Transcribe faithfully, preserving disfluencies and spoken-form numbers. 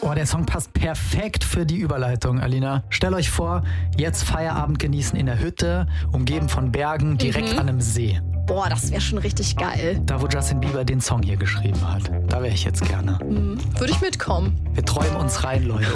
Oh, der Song passt perfekt für die Überleitung, Alina. Stellt euch vor, jetzt Feierabend genießen in der Hütte, umgeben von Bergen, direkt Mhm. an einem See. Boah, das wäre schon richtig geil. Da, wo Justin Bieber den Song hier geschrieben hat. Da wäre ich jetzt gerne. Mhm. Würde ich mitkommen. Wir träumen uns rein, Leute.